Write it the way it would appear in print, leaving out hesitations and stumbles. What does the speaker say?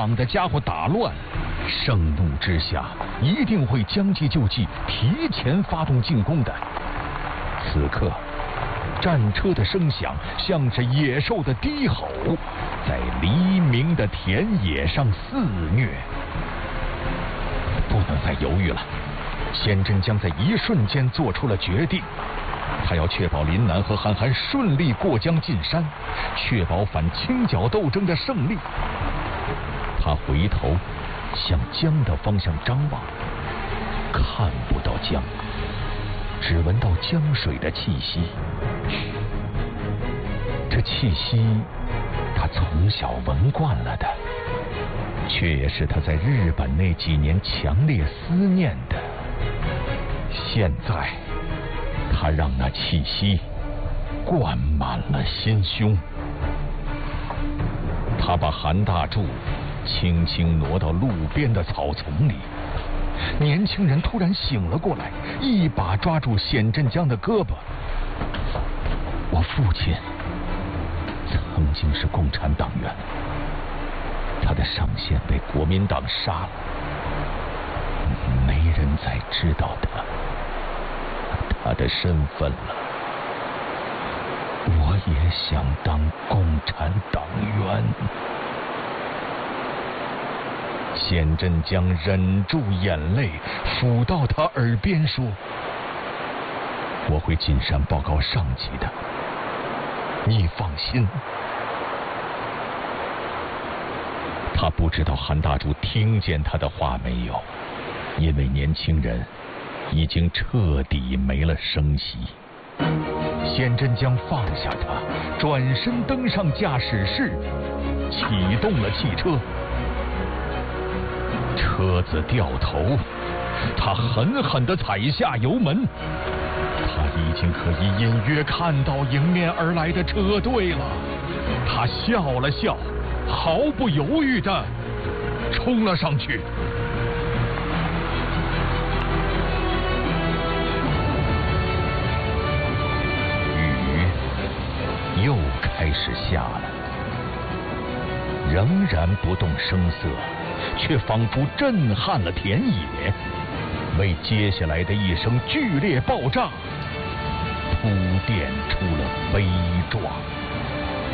莽的家伙打乱，盛怒之下一定会将计就计，提前发动进攻的。此刻，战车的声响像是野兽的低吼，在黎明的田野上肆虐。不能再犹豫了，先真将在一瞬间做出了决定。他要确保林南和韩寒顺利过江进山，确保反清剿斗争的胜利。他回头向江的方向张望，看不到江，只闻到江水的气息。这气息他从小闻惯了的，却也是他在日本那几年强烈思念的。现在他让那气息灌满了心胸。他把韩大柱轻轻挪到路边的草丛里，年轻人突然醒了过来，一把抓住显振江的胳膊。我父亲曾经是共产党员，他的上线被国民党杀了，没人再知道他的身份了。我也想当共产党员。显振江忍住眼泪，抚到他耳边说：“我会进山报告上级的，你放心。”他不知道韩大柱听见他的话没有，因为年轻人已经彻底没了声息。显振江放下他，转身登上驾驶室，启动了汽车。车子掉头，他狠狠地踩下油门。他已经可以隐约看到迎面而来的车队了。他笑了笑，毫不犹豫地冲了上去。雨又开始下了，仍然不动声色，却仿佛震撼了田野，为接下来的一声剧烈爆炸铺垫出了悲壮。